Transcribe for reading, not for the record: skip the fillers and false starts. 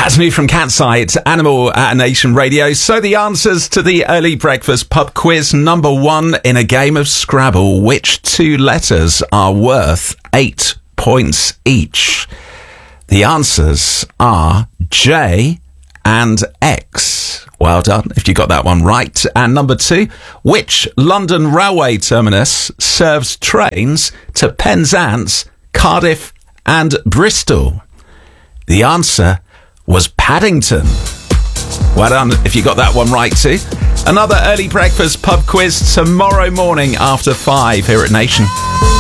That's me from Catside, Animal at Nation Radio. So the answers to the early breakfast pub quiz number 1 in a game of Scrabble. Which 2 letters are worth 8 points each? The answers are J and X. Well done if you got that one right. And number 2, which London railway terminus serves trains to Penzance, Cardiff and Bristol? The answer was Paddington. Well done if you got that one right too. Another early breakfast pub quiz tomorrow morning after 5 here at Nation.